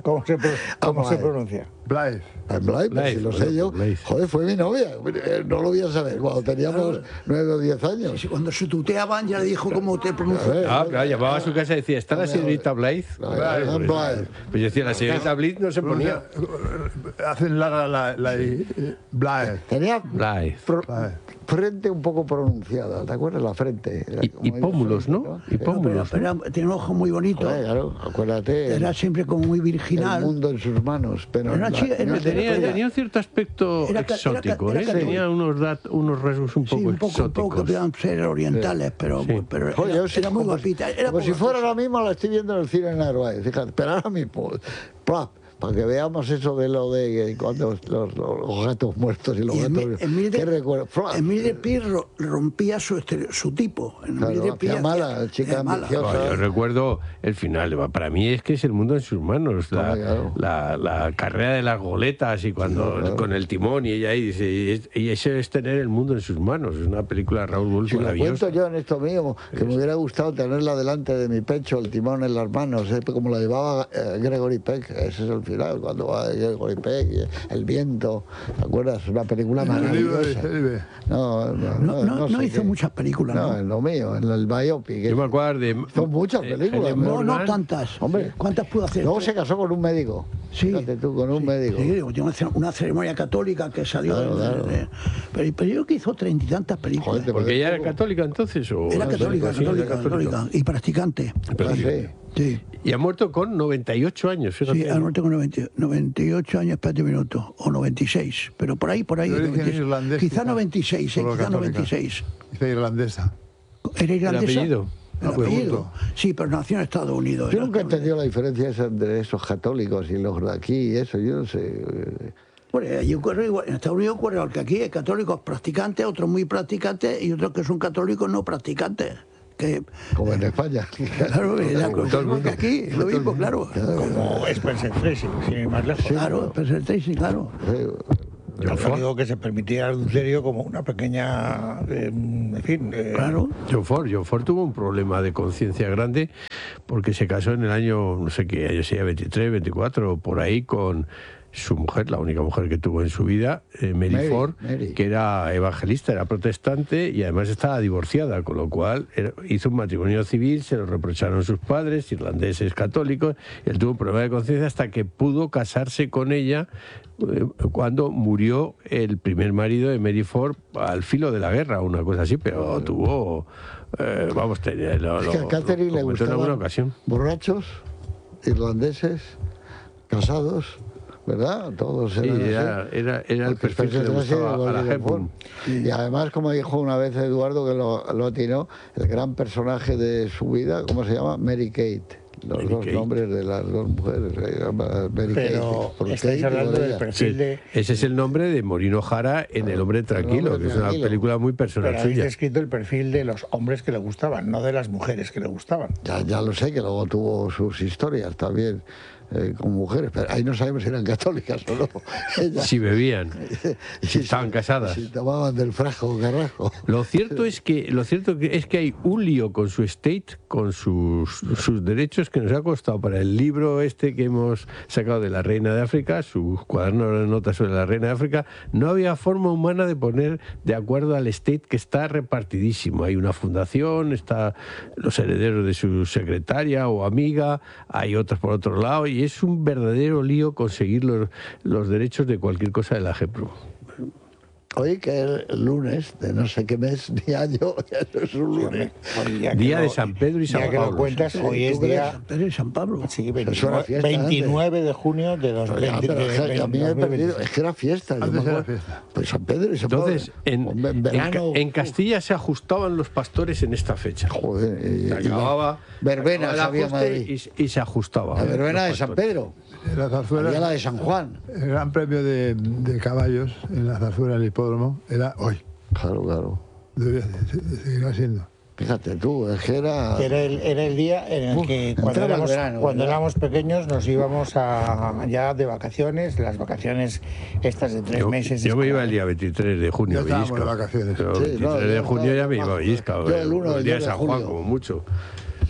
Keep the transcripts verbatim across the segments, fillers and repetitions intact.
¿Cómo se, pro, cómo se pronuncia? Blythe. Blythe, pues si lo sé yo. Blythe. Joder, fue mi novia. No lo voy a saber. Cuando teníamos nueve o diez años. Sí, sí, cuando se tuteaban ya le dijo cómo te pronuncias. Ah, claro, llamaba a su casa y decía, ¿está la señorita Blythe? Blythe. Blythe. Pues yo decía, la señorita Blythe no se ponía. Hacen larga la, la, la Blythe. Tenía Blythe. pro, frente un poco pronunciada, ¿te acuerdas? La frente. Y, y pómulos, ¿no? Y pómulos. Pero, pero tiene un ojo muy bonito. Joder, claro, acuérdate. Era siempre como muy virginal. El mundo en sus manos. Pero Era la, chica, era, Tenía, era, tenía un cierto aspecto era, exótico, era, ¿eh? era, Tenía unos, dat, unos rasgos un poco sí, un poco, exóticos. un poco que podían ser orientales, sí. pero, Sí. pero Joder, era, yo sí, era muy como guapita. Si, Era como si fuera ahora mismo, la estoy viendo en el cine en Narváez. Fíjate, pero ahora mismo. ¡Plap! Para que veamos eso de lo de cuando los, los, los gatos muertos y los y gatos. Emile ¿Qué recuerdo? Emile Pirro rompía su, estereo, su tipo. Claro, hacía mala, chica ambiciosa. No, yo recuerdo el final. Para mí es que es el mundo en sus manos. La, claro. la, la carrera de las goletas y cuando Sí, claro. con el timón y ella ahí dice, y, y eso es tener el mundo en sus manos. Es una película de Raúl Wolf Si lo maravillosa. cuento yo en esto mío, que me hubiera gustado tenerla delante de mi pecho, el timón en las manos, ¿eh? Como la llevaba eh, Gregory Peck. Ese es el final, cuando va Gregory Peck, el viento, ¿te acuerdas? Una película maravillosa. No, no, no, no, no, no, no sé hizo qué. muchas películas. No, No, en lo mío, en el biopic. Yo me acuerdo de... Son muchas películas. no, pero- no tantas. Hombre. ¿Cuántas pudo hacer? Luego se casó con un médico. Sí. Fíjate tú, con un Sí, médico. sí, digo, tiene una- una ceremonia católica que salió. Claro, en- claro. en- pero, pero yo creo que hizo treinta y tantas películas. Joder, te Porque ella era poco. católica entonces o... Era no sé, católica, sí, era católica, católica. Y practicante. Pero Ah, sí. sí. Sí. Y ha muerto con noventa y ocho años, fíjate. Sí, ahora tengo noventa, noventa y ocho años, espérate un minuto, o noventa y seis, pero por ahí, por ahí. De origen noventa y seis. irlandés, Quizá quizá. noventa y seis, eh, Solo quizá católica. noventa y seis. Dice irlandesa. ¿Era irlandesa? apellido? El Ah, pues apellido. junto. Sí, pero nació en Estados Unidos. Yo era- nunca he entendido la diferencia esa entre esos católicos y los de aquí y eso, yo no sé. Bueno, allí ocurre igual. En Estados Unidos ocurre que aquí hay católicos practicantes, otros muy practicantes y otros que son católicos no practicantes. Que, Como en España. claro, era como como todo el mundo. que aquí, lo mismo, claro. Como Spencer Tracy, sin ir más lejos. Claro, Spencer Tracy, claro. Sí, El católico que se permitía el adulterio como una pequeña, eh, en fin... eh, Claro. John Ford, John Ford tuvo un problema de conciencia grande porque se casó en el año, no sé qué año sería, veintitrés, veinticuatro, por ahí, con su mujer, la única mujer que tuvo en su vida, eh, Mary, Mary, Ford, Mary. que era evangelista, era protestante y además estaba divorciada, con lo cual era- hizo un matrimonio civil, se lo reprocharon sus padres, irlandeses católicos, y él tuvo un problema de conciencia hasta que pudo casarse con ella eh, cuando murió el primer marido de Mary Ford al filo de la guerra, una cosa así, pero tuvo... eh, vamos, tenía, lo, Es que a lo- Catherine lo le comentó en alguna gustaban ocasión. borrachos, irlandeses, casados, ¿verdad? Todos Sí, eran así. era, era, era el Porque perfil que le Spencer Tracy gustaba era a la Oliver gente. Ford. Y además, como dijo una vez Eduardo, que lo, lo atinó, el gran personaje de su vida, ¿cómo se llama? Mary Kate. Los Mary dos Kate. nombres de las dos mujeres. Se llama Mary Pero Kate. por estáis Kate y hablando por del ella. perfil Sí, de... ese es el nombre de Morino Jara en El hombre tranquilo, hombre que es una tranquilo. película muy Pero personal habéis suya. descrito el perfil de los hombres que le gustaban, no de las mujeres que le gustaban. Ya, ya lo sé, que luego tuvo sus historias también eh, con mujeres, pero ahí no sabemos si eran católicas o no. Ellas- Si bebían, y si estaban casadas. Si tomaban del frasco garrajo. Lo cierto es que lo cierto que es que hay un lío con su estate, con sus, sus derechos que nos ha costado para el libro este que hemos sacado de la Reina de África, su cuaderno de notas sobre la Reina de África. No había forma humana de poner de acuerdo al estate, que está repartidísimo. Hay una fundación, está los herederos de su secretaria o amiga, hay otros por otro lado, y es un verdadero lío conseguir los, los derechos de cualquier cosa de la GEPRO. Hoy que el lunes de no sé qué mes ni año, ya no es un lunes. Hoy, ya que Día lo- de San Pedro y San Ya que Pablo. lo cuentas, hoy es ¿Tú crees? día... Pero en San Pablo. Sí, Eso era veintinueve, fiesta veintinueve de junio de dos- Ya, de- pero de- es que de- a mí me he dos mil perdido, veintiséis. es que era fiesta. yo Antes me era acuerdo. fiesta. Pues San Pedro y San Pablo. Entonces, en, en, en Ca- verano. en Castilla se ajustaban los pastores en esta fecha. Joder, y- Se y- acababa Verbena acababa el había en ajuste Madrid. y, y se ajustaba. La verbena de los San pastores. Pedro. La zarzuela, Había la de San Juan. el gran premio de, de caballos en la zarzuela del hipódromo era hoy. Claro, claro. Debería, seguirá siendo. Fíjate tú, es que era. Era el, era el día en el Uf, que cuando, entraba el éramos, verano, cuando ¿verdad? éramos pequeños nos íbamos a, ya de vacaciones, las vacaciones estas de tres Yo, meses. yo me iba el escolares. día veintitrés de junio Ya a estábamos Villisca. de vacaciones. Pero Sí, veintitrés no, de yo junio no, ya me no, iba a Villisca. yo el uno, el el día dos de de San Juan, julio. como mucho.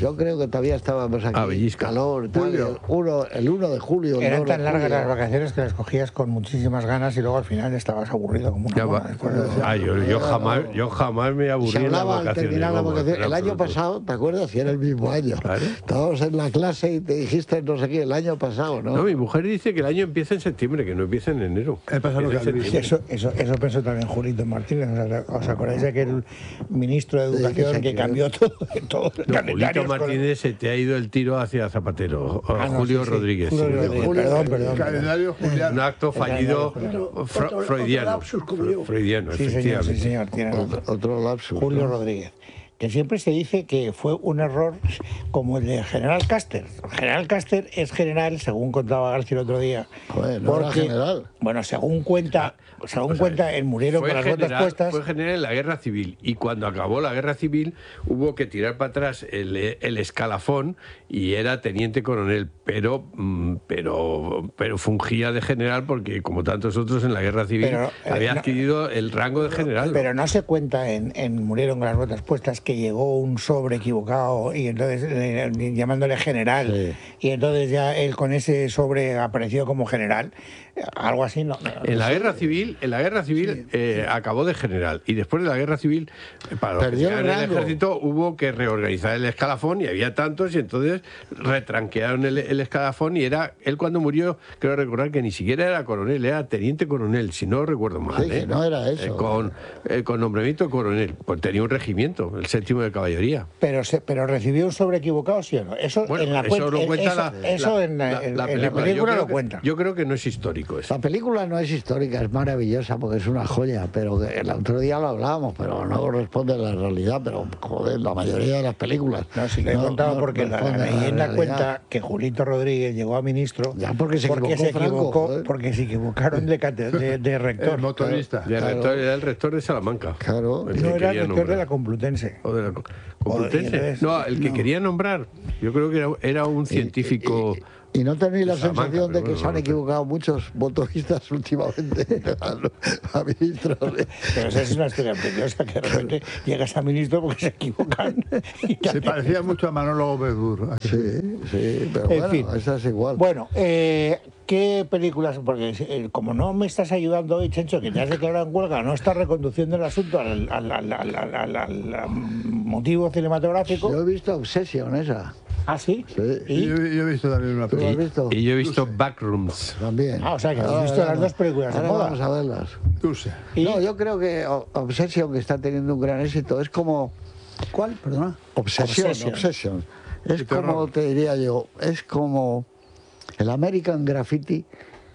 Yo creo que todavía estábamos aquí, Ah, Bellisca. calor, tal, Julio. el, uno, el uno de julio. el Eran dos de tan largas julio. las vacaciones que las cogías con muchísimas ganas y luego al final estabas aburrido como una Ya mona va. después de- Ah, yo, yo jamás, yo jamás me aburrí Se en las hablaba al vacaciones. terminar la vamos, vacación. en El año absoluto. pasado, ¿te acuerdas? Si era el mismo año. Claro. Estábamos en la clase y te dijiste no sé qué, el año pasado, ¿no? No, mi mujer dice que el año empieza en septiembre, que no empieza en enero. El pasado Empieza en que Sí, septiembre. eso, eso, eso pensó también Julito Martínez. ¿Os ¿Os acordáis de aquel ministro de Sí, Educación que que se cambió todo, todo el No, calendario Julito Martínez se te ha ido el tiro hacia Zapatero. O Ah, no, Julio sí, sí. Rodríguez. Julio sí. Rodríguez. Julio Perdón, Rodríguez. perdón. El perdón. calendario juliano. Un acto fallido Otro- fro- otro- freudiano. otro lapsus cumplió. Freudiano, Sí, señor, sí, efectivamente. señor. Tiene razón. Otro, otro lapsus. Julio ¿no? Rodríguez. Que siempre se dice que fue un error como el de General Caster. General Caster es general, según contaba García el otro día. Joder, no era general. Bueno, según cuenta, según cuenta el Murero Fue con las botas general, puestas. fue general en la guerra civil y cuando acabó la guerra civil hubo que tirar para atrás el, el escalafón y era teniente coronel, pero, mm, pero, pero fungía de general porque como tantos otros en la guerra civil Pero, eh, había no- adquirido el rango de general. Pero no se cuenta en, en Murieron con las botas puestas que llegó un sobre equivocado y entonces eh, llamándole general Sí. y entonces ya él con ese sobre apareció como general. Algo así, ¿no? En la guerra civil, en la guerra civil eh, acabó de general y después de la guerra civil eh, para los que Perdió el llegaban en el rango. ejército hubo que reorganizar el escalafón y había tantos y entonces retranquearon el, el escalafón y era él cuando murió, creo recordar que ni siquiera era coronel, era teniente coronel, si no recuerdo mal. Sí, que ¿eh? no era eso. Eh, con, eh, con nombramiento de coronel, pues tenía un regimiento, el séptimo de caballería. Pero, se, pero recibió un sobre equivocado, ¿sí o no? Eso Bueno, en la eso cuen- lo en- cuenta eso, la, eso la- en la, la- en- la en la película. película Yo creo lo que- cuenta. Yo creo que no es histórico eso. La película no es histórica, es maravillosa porque es una joya, pero que el otro día lo hablábamos, pero no corresponde a la realidad, pero joder, la mayoría de las películas. No, si lo he no- contado no porque la, la responden a leyenda realidad. cuenta que Julito Rodríguez llegó a ministro Ya, porque se equivocó se Franco, equivocó- joder. porque se equivocaron de, cate- de, de rector. El motorista. De Claro. rector, era el rector de Salamanca. Claro. El que No era quería rector de nombrar. la Complutense. O de la Co- Complutense. entonces- No, el que no. quería nombrar. Yo creo que era, era un científico. Y, y no tenéis la de Salamanca, sensación de pero que bueno, se han no sé. equivocado muchos motoristas últimamente a, a ministros. Pero esa es una historia preciosa, que de repente llegas a ministro porque se equivocan. y ya Se te- parecía mucho a Manolo Gómez Burr. Sí, sí, pero En bueno, fin. esa es igual. Bueno, eh, ¿qué películas? Porque eh, como no me estás ayudando hoy, Chencho, que te has declarado en huelga, no estás reconduciendo el asunto al, al- al- al- al- al- al- al motivo cinematográfico. Yo he visto Obsession esa. Ah, sí. Sí. ¿Y? Yo, yo he visto también una ¿Tú lo has película. visto? Y yo he visto Backrooms. También. Ah, o sea, que has Ahora, visto ahora las no. dos películas de Ahora moda. vamos a verlas. Dulce. ¿Y? No, yo creo que O- Obsession, que está teniendo un gran éxito, es como ¿Cuál? Perdona. Obsession, Obsession. Obsession. Es Y terror. como, te diría yo, es como el American Graffiti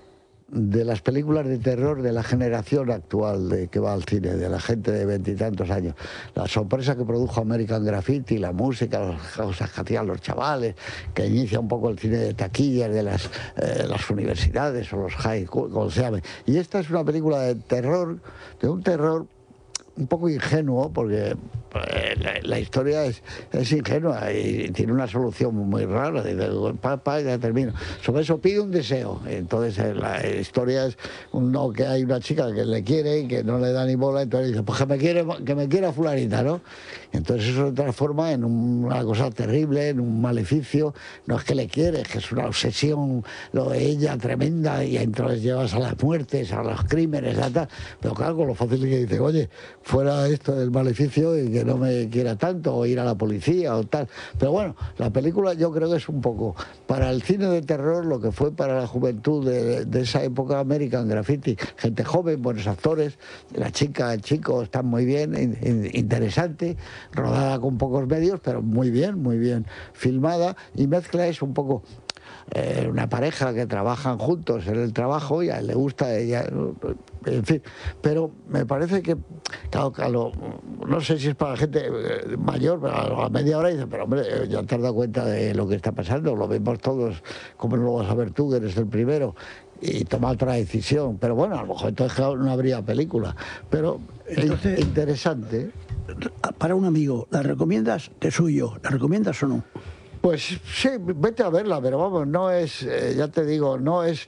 de las películas de terror de la generación actual de que va al cine, de la gente de veintitantos años. La sorpresa que produjo American Graffiti, la música, las cosas que hacían los chavales, que inicia un poco el cine de taquillas de las, eh, las universidades o los high school, como se llame. Y esta es una película de terror, de un terror un poco ingenuo, porque eh, la, la historia es, es ingenua y tiene una solución muy rara. Dice, pa, pa, ya termino. Sobre eso pide un deseo. Entonces eh, la historia es un, no, que hay una chica que le quiere y que no le da ni bola, entonces dice, pues que me quiere, que me quiera fulanita, ¿no? Entonces eso se transforma en un- una cosa terrible, en un maleficio. No es que le quiere, es que es una obsesión lo de ella tremenda, y entonces llevas a las muertes, a los crímenes, a tal. Pero claro, con lo fácil que dice, oye, fuera esto del maleficio y que no me quiera tanto, o ir a la policía o tal. Pero bueno, la película yo creo que es un poco para el cine de terror lo que fue para la juventud de, de esa época American Graffiti. Gente joven, buenos actores, la chica, el chico están muy bien, in- in- interesante, rodada con pocos medios, pero muy bien, muy bien filmada, y mezcla es un poco eh, una pareja que trabajan juntos en el trabajo y a él le gusta a ella, en fin, pero me parece que, claro, claro, no sé si es para gente eh, mayor, pero a la media hora dice, pero hombre, eh, ya te has dado cuenta de lo que está pasando, lo vemos todos, ¿cómo no lo vas a ver tú, que eres el primero? Y toma otra decisión, pero bueno, a lo mejor entonces claro, no habría película, pero Entonces- in- interesante. Para un amigo, ¿la recomiendas de suyo? ¿La recomiendas o no? Pues sí, vete a verla, pero vamos, no es, eh, ya te digo, no es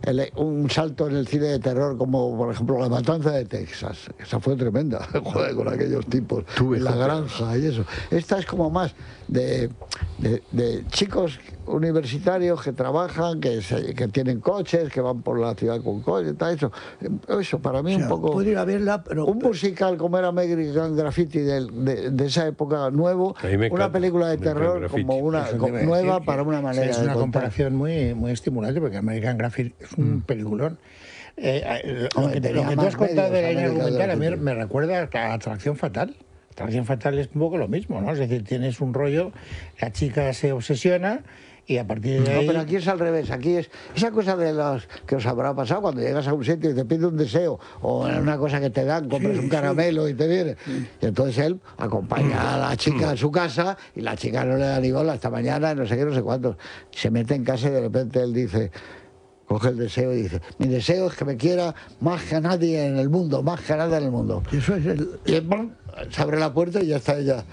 el- un salto en el cine de terror como, por ejemplo, La Matanza de Texas. Esa fue tremenda, joder, con aquellos tipos, Tuve en la joder. granja y eso. Esta es como más de, de- de chicos universitarios que trabajan, que, se- que tienen coches, que van por la ciudad con coches, tal, eso. Eso, para mí O sea, un poco... puedo ir a verla, pero... Un musical como era American Graffiti del- de, de esa época nuevo, A mí me una encanta película de American terror Graffiti. como una Eso te co- iba a nueva decir, para que una manera es de una contar. comparación muy, muy estimulante porque American Graffiti es un peliculón. Eh, eh, lo, Hombre, que, tenía lo que tú más has contado medios de la línea American argumental a mí Graffiti. me recuerda a Atracción Fatal. Atracción Fatal es un poco lo mismo, ¿no? Es decir, tienes un rollo, la chica se obsesiona y a partir de No, ahí... pero aquí es al revés. Aquí es esa cosa de los que os habrá pasado cuando llegas a un sitio y te pide un deseo o una cosa que te dan, compras Sí, un sí. caramelo y te viene. Y entonces él acompaña a la chica a su casa y la chica no le da ni bola hasta mañana, no sé qué, no sé cuántos. Se mete en casa y de repente él dice, coge el deseo y dice, mi deseo es que me quiera más que nadie en el mundo, más que nada en el mundo. Y eso es el... Y ¡pum! Se abre la puerta y ya está ella.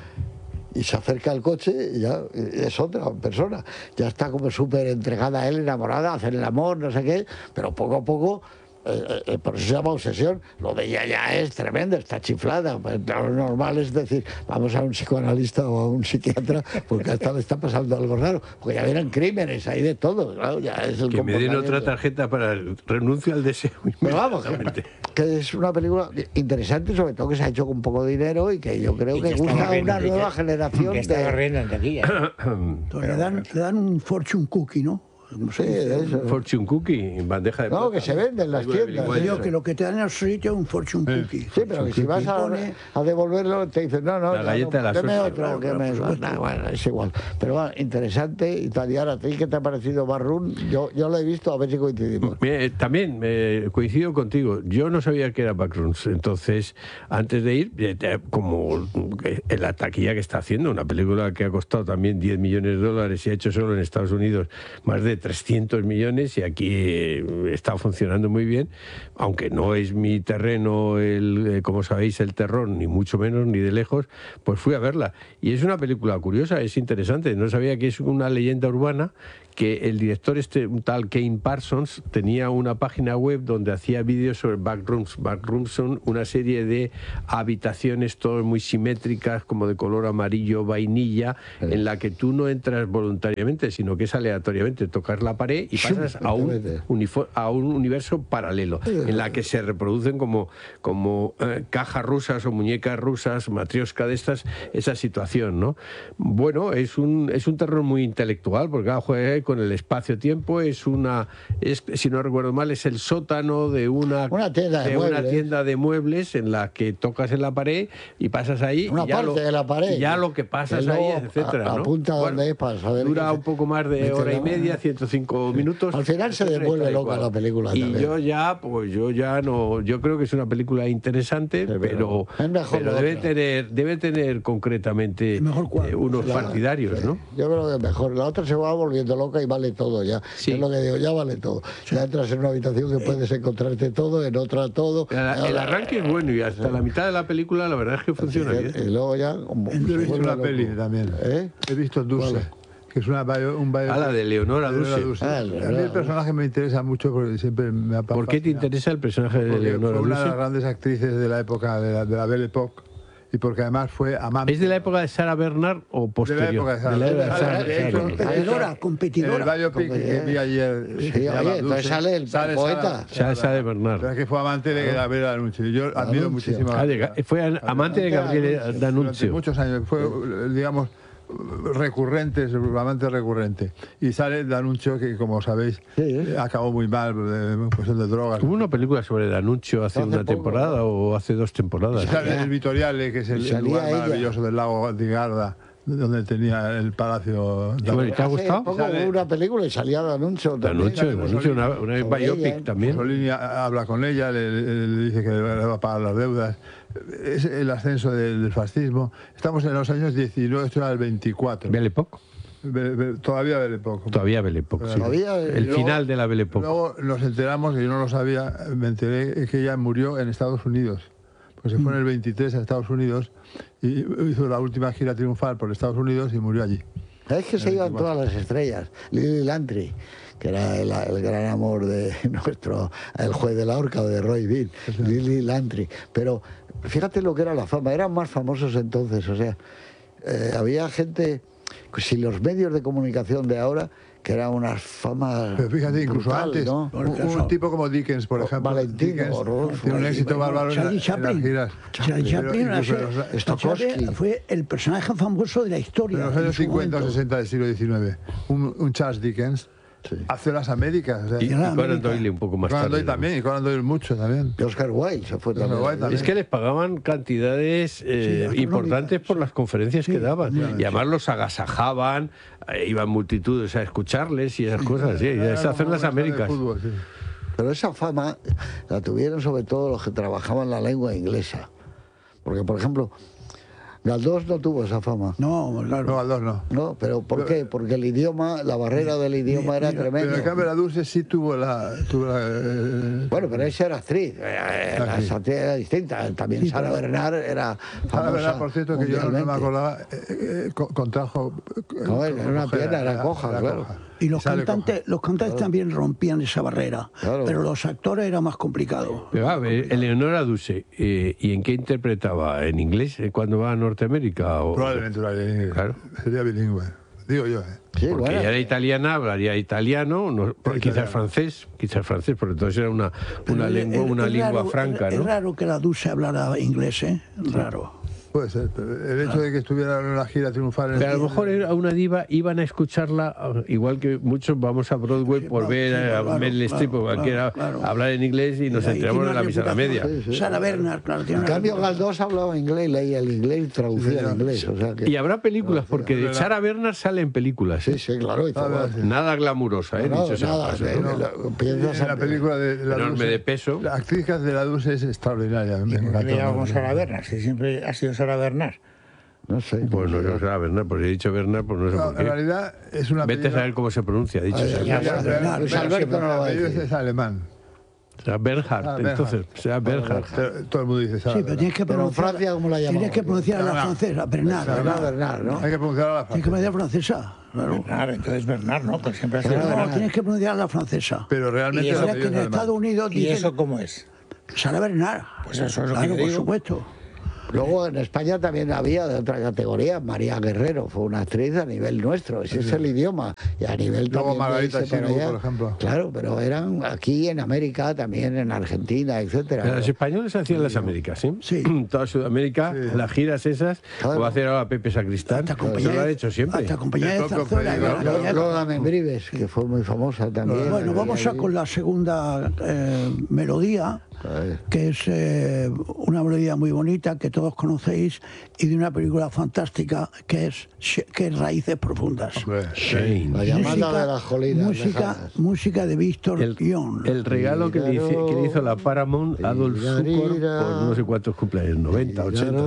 Y se acerca al coche y ya es otra persona. Ya está como súper entregada a él, enamorada, hacen el amor, no sé qué, pero poco a poco, eh, eh, por eso se llama obsesión. Lo de ella ya es tremendo, está chiflada. Pues, lo normal es decir, vamos a un psicoanalista o a un psiquiatra, porque a esta le está pasando algo raro. Porque ya vienen crímenes, hay de todo. Claro, ya es el Que me den otra comportamiento. tarjeta para el renuncio al deseo. Pero vamos, que, inmediatamente. que es una película interesante, sobre todo que se ha hecho con poco dinero y que yo creo Y que que gusta estaba a una riendo, y nueva que- generación que estaba de... riendo en taquilla. Entonces, le, dan, le dan un fortune cookie, ¿no? No Sí, sé. de eso. Fortune Cookie en bandeja de No, plata. que se vende en las Película de tiendas, Billy Digo Wilder. que lo que te dan en el sitio es un fortune cookie. Sí, pero que si vas a, Pone- a devolverlo te dicen, no, no, La ya galleta de no, la deme suerte. otro, Claro, que claro, me... por supuesto. Nah, bueno, es igual. Pero bueno, interesante, italiana. ¿A ti qué te ha parecido Barrún? Yo, yo lo he visto, a ver si coincidimos. Eh, también eh, coincido contigo. Yo no sabía que era Backrooms. Entonces, antes de ir, eh, eh, como eh, en la taquilla que está haciendo, una película que ha costado también diez millones de dólares y ha hecho solo en Estados Unidos más de trescientos millones y aquí eh, está funcionando muy bien, aunque no es mi terreno, el, eh, como sabéis, el terror, ni mucho menos, ni de lejos, pues fui a verla. Y es una película curiosa, es interesante. No sabía que es una leyenda urbana, que el director, este, un tal Kane Parsons, tenía una página web donde hacía vídeos sobre backrooms. Backrooms son una serie de habitaciones todas muy simétricas, como de color amarillo vainilla, en la que tú no entras voluntariamente, sino que es aleatoriamente. Tocas la pared y pasas a un, unifo- a un universo paralelo, en la que se reproducen como, como eh, cajas rusas o muñecas rusas, matrioska de estas, esa situación, ¿no? Bueno, es un, es un terror muy intelectual, porque claro, juega con el espacio-tiempo, es una, es, si no recuerdo mal, es el sótano de una, Una tienda de una muebles. tienda de muebles en la que tocas en la pared y pasas ahí. Una y ya parte lo, de la pared. y ya lo que pasas Que ahí, luego etcétera, a- ¿no? apunta dónde es para saber Dura que- un poco más de Vete hora y la- media, ciento cinco minutos. Al final se etcétera, devuelve tal y loca cual. la película Y también. yo ya, pues yo ya no, yo creo que es una película interesante, pero pero, es mejor pero lo debe otro. tener, debe tener concretamente Mejor cuál. eh, unos La- partidarios, sí, ¿no? Yo creo que es mejor. La otra se va volviendo loca y vale todo ya. Sí. Es lo que digo, ya vale todo. Ya entras en una habitación que puedes encontrarte todo, en otra todo. El, el arranque es bueno y hasta la mitad de la película la verdad es que funciona bien. Y luego ya... como- Yo he se visto vuelve una loco. peli también. ¿Eh? He visto Dulce, ¿Cuál? que es una bio- un bio- Ah, la de Leonora Dulce. Ah, A el mí el Leonora. personaje me interesa mucho porque siempre me ha ¿Por qué te fascinado. interesa el personaje de Porque Leonora fue una de las Dulce? grandes actrices de la época de la, de la Belle Époque y porque además fue amante. ¿Es de la época de Sarah Bernard o de la posterior? época de Sarah De la época de Bernard. Sarah- De hecho, Sarah- Competidora, En el competidora. biopic que vi ayer. Sí, que se llama oye, entonces Dulce, sale el sale poeta. Sara- Sarah- Sarah Bernard. Pero es que fue amante de Gabriel D'Annunzio. Y yo admiro D'Annunzio. muchísimo a Ah, de Ga- fue an- amante de Gabriel Durante D'Annunzio. muchos años. Fue, digamos, recurrente, amante recurrente. Y sale D'Annunzio, que como sabéis, Sí. eh, acabó muy mal, eh, en cuestión de drogas. Hubo una película sobre D'Annunzio hace, Hace una poco, temporada o hace dos temporadas. Y sale el Vitoriale, que es el, el Salía lugar ella. maravilloso del lago de Garda, donde tenía el palacio. Y bueno, ¿y te ha Hace gustado? poco Sale- hubo una película y salía de anuncio también. D'Annunzio, sale D'Annunzio, una, Mussolini. una Sobre ella, biopic también. Mussolini ha- habla con ella, le, le- le dice que le va a pagar las deudas. Es el ascenso del, del fascismo. Estamos en los años diecinueve, esto era el veinticuatro. Belle Époque. Be- be- todavía Belle Époque. Todavía Belle Époque, sí. Todavía, eh, El luego- final de la Belle Époque. Luego nos enteramos, y yo no lo sabía, me enteré que ella murió en Estados Unidos. Pues se fue en el veintitrés a Estados Unidos y hizo la última gira triunfal por Estados Unidos y murió allí. Es que se iban todas las estrellas. Lily Lantry, que era el, el gran amor de nuestro, el juez de la horca de Roy Bean, Lily Lantry. Pero fíjate lo que era la fama, eran más famosos entonces, o sea, eh, había gente, pues, si los medios de comunicación de ahora, que eran unas famas. Pero fíjate, incluso brutal, antes, ¿no? un, un tipo como Dickens, por ejemplo. Valentino, Dickens horroroso. tiene un éxito bárbaro en, la- Charlie en las Chaplin. giras. Charlie Pero Chaplin era- incluso en los- Stokowski. Chaplin fue el personaje famoso de la historia. en los en años su cincuenta o momento. sesenta del siglo diecinueve, un, un Charles Dickens Sí. hace las Américas. O sea, Y, y Era Conan América. Doyle un poco más Conan tarde. Doyle ¿no? también, y Conan Doyle mucho también. Y Oscar Wilde se fue Oscar también. Wilde también. Es que les pagaban cantidades eh, astronómicas. importantes por las conferencias que daban. Y además los agasajaban, eh, iban multitudes a escucharles y esas cosas. Sí, y Era se hacen como las un estadio de Américas. fútbol, sí. Pero esa fama la tuvieron sobre todo los que trabajaban la lengua inglesa. Porque, por ejemplo, Galdós no tuvo esa fama. No, claro. No, Galdós no. ¿No? ¿Pero por qué? Porque el idioma, la barrera del idioma era tremendo. Pero en cambio la Dulce sí tuvo la... Tuvo la eh, Bueno, pero esa era actriz. eh, La Actriz. actriz era distinta. También Sí, Sara pero- Bernard era famosa. la verdad, por cierto, que yo no me mundialmente. acordaba, eh, eh, co- contrajo... eh, No, era una cojera, pierna, era coja, claro. Y los Sale cantantes, los cantantes también rompían esa barrera. Claro. Pero los actores era más complicado. Pero, a ver, Eleonora Duse, eh, ¿y en qué interpretaba? ¿En inglés eh, cuando va a Norteamérica? O, Probablemente lo haría en inglés. Claro. Sería bilingüe. Digo yo, ¿eh? Sí, Porque bueno. ella era italiana, hablaría italiano, no, quizás italiano. francés, quizás francés, porque entonces era una, una Pero lengua, es- una es lengua raro- franca, es, ¿no? Es raro que la Dulce hablara inglés, ¿eh? Raro. Puede ser, pero el hecho de que estuviera en una gira triunfal... en- Pero a lo mejor era una diva, iban a escucharla, igual que muchos vamos a Broadway por claro, ver sí, a claro, Meryl Streep o claro, cualquiera claro. hablar en inglés y nos Y enteramos tiene de la una misa a la reputación. media. Sí, sí. Sara Bernard, claro, tiene En una cambio, reputación. Galdós hablaba inglés, leía el inglés y traducía señor. el inglés. O sea que... Y habrá películas, porque de Sara Bernard sale en películas. ¿eh? Sí, sí, claro. Y Ah, todo. sí. Nada glamurosa, ¿eh? No, Dicho sea de nada, paso, de- ¿no? de- lo- piensas En la en- película de la Enorme Dulce, de peso. La actriz que hace de la Dulce es extraordinaria. me ¿Por qué encanta. le llamamos Sara Bernard? Si siempre ha sido Sara Bernard. No sé. Pues no sé, o sea, Bernard, pues he dicho Bernard, pues no sé No, por en qué. realidad es una Vete a película... saber cómo se pronuncia, dicho sea. ya, Pero- bueno, pero- Bernard, pero- Alberto no lo va a pero decir. es alemán. O sea, Bernhard, Ah, Bernhard. entonces, o sea, Bernhard. Pero todo el mundo dice Sara Sí, pero tienes que Pero en pronunciar. Francia, ¿cómo la Tienes llamamos? que pronunciar a la Bernard. francesa, Bernard. Sara Bernard. Bernard, ¿no? Hay que pronunciar a la Tienes que francesa. pronunciar francesa. Claro. Bernard, entonces Bernard, ¿no? Pues siempre ha sido No, Bernard. tienes que pronunciar a la francesa. Pero realmente Y el eso Mira que apellido en es alemán. Estados Unidos ¿Y dicen eso cómo es? Sara Bernard. Pues eso es lo que claro, yo por digo. supuesto. Luego en España también había de otra categoría, María Guerrero, fue una actriz a nivel nuestro, ese es el idioma. Y a nivel Luego también de Margarita irse para Xirgu, allá. por ejemplo. Claro, pero eran aquí en América, también en Argentina, etcétera. Pero los españoles hacían las Américas, ¿sí? Sí. Toda Sudamérica, las giras esas, Claro. o hacer ahora Pepe Sacristán, Hasta eso compañía lo han de- hecho siempre. Hasta compañía de El propio zarzuela. Peligro. en Lo- aquella Lola época. Membrives, que fue muy famosa también. Bueno, vamos a con la segunda eh, melodía, Ahí. que es eh, una melodía muy bonita que todos conocéis y de una película fantástica que es, Sh- que es Raíces Profundas. Hombre, Shane. La llamada de las colinas música, lejanas. música de Víctor El, Guión. el regalo que le, hice- que le hizo la Paramount a Adolf Zukor por no sé cuántos cumpleaños, noventa, ochenta.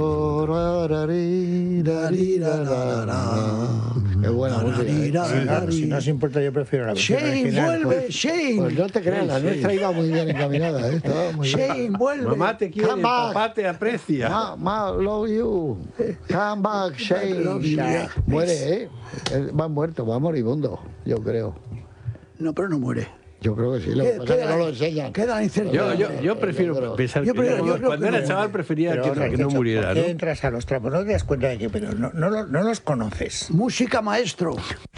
Qué buena música. ¿eh? Claro, si no os importa, yo prefiero la versión Shane, original. vuelve, Shane. Pues no te creas, la nuestra iba muy bien encaminada, ¿eh? Estaba muy bien. Shane, vuelve. Mamá te quiere, Come back. papá te aprecia. Ma, ma, love you. Come back, Shane. Love you. Muere, ¿eh? Eh, Va muerto, va moribundo, yo creo. No, pero no muere. Yo creo que sí, lo que pasa es que no lo enseñan. Queda la Yo, incertidumbre. yo, yo prefiero pensar Yo que prefiero- yo, yo creo cuando que era no chaval muere. prefería Pero que, vamos a no, ver, que no Checho, muriera, ¿por ¿no? qué entras a los trapos? No te das cuenta de que, pero no, no, lo- no los conoces. Música maestro.